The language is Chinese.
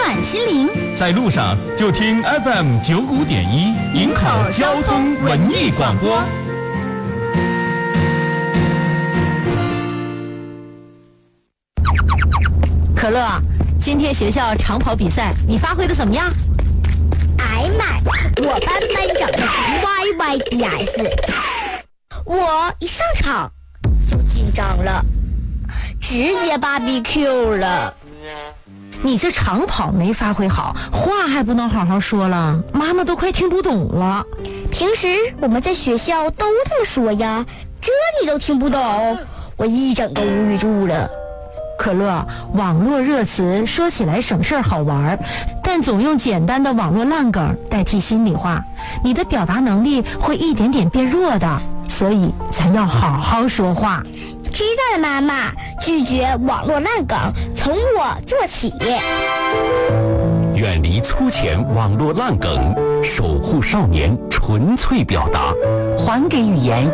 暖心灵。 在路上就听 FM95.1营口交通文艺广播。 可乐，今天学校长跑比赛你发挥的怎么样？ 哎妈，我班班长的是 YYDS， 我一上场就紧张了，直接BBQ 了。 你这长跑没发挥好，话还不能好好说了，妈妈都快听不懂了。 平时我们在学校都这么说呀，这你都听不懂，我一整个无语住了。 可乐，网络热词说起来省事儿好玩，但总用简单的网络烂梗代替心里话，你的表达能力会一点点变弱的，所以才要好好说话。 知道了，妈妈，拒绝网络烂梗，从我做起。 远离粗浅网络烂梗，守护少年纯粹表达，还给语言